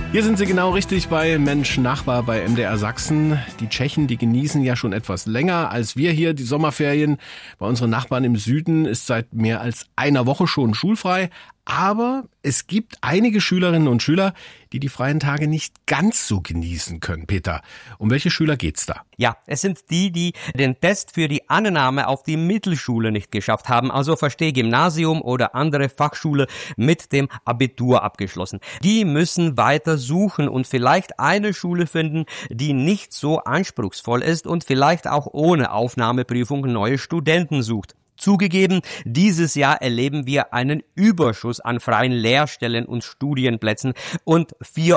Hier sind Sie genau richtig bei Mensch Nachbar bei MDR Sachsen. Die Tschechen, die genießen ja schon etwas länger als wir hier die Sommerferien. Bei unseren Nachbarn im Süden ist seit mehr als einer Woche schon schulfrei. Aber es gibt einige Schülerinnen und Schüler, die freien Tage nicht ganz so genießen können. Peter, um welche Schüler geht's da? Ja, es sind die den Test für die Annahme auf die Mittelschule nicht geschafft haben. Also verstehe Gymnasium oder andere Fachschule mit dem Abitur abgeschlossen. Die müssen weiter suchen und vielleicht eine Schule finden, die nicht so anspruchsvoll ist und vielleicht auch ohne Aufnahmeprüfung neue Studenten sucht. Zugegeben, dieses Jahr erleben wir einen Überschuss an freien Lehrstellen und Studienplätzen und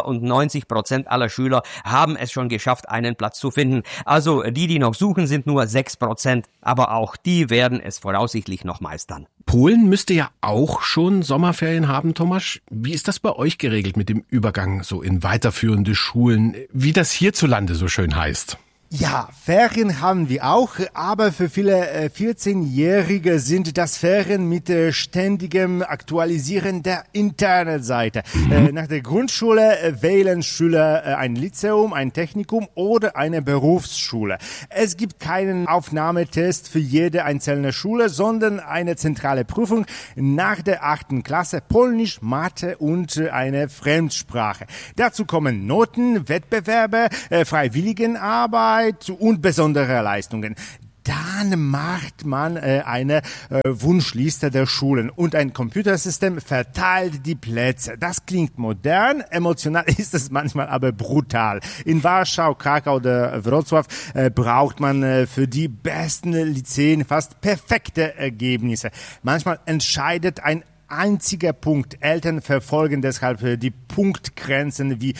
94% aller Schüler haben es schon geschafft, einen Platz zu finden. Also die noch suchen, sind nur 6%, aber auch die werden es voraussichtlich noch meistern. Polen müsste ja auch schon Sommerferien haben, Tomasz. Wie ist das bei euch geregelt mit dem Übergang so in weiterführende Schulen, wie das hierzulande so schön heißt? Ja, Ferien haben wir auch, aber für viele 14-Jährige sind das Ferien mit ständigem Aktualisieren der Internetseite. Nach der Grundschule wählen Schüler ein Lyzeum, ein Technikum oder eine Berufsschule. Es gibt keinen Aufnahmetest für jede einzelne Schule, sondern eine zentrale Prüfung nach der 8. Klasse, Polnisch, Mathe und eine Fremdsprache. Dazu kommen Noten, Wettbewerbe, Freiwilligenarbeit und besondere Leistungen. Dann macht man eine Wunschliste der Schulen und ein Computersystem verteilt die Plätze. Das klingt modern, emotional ist es manchmal aber brutal. In Warschau, Krakau oder Wrocław braucht man für die besten Lyzeen fast perfekte Ergebnisse. Manchmal entscheidet ein einziger Punkt. Eltern verfolgen deshalb die Punktgrenzen wie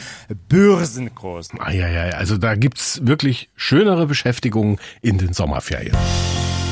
Börsenkursen. Also da gibt's wirklich schönere Beschäftigungen in den Sommerferien.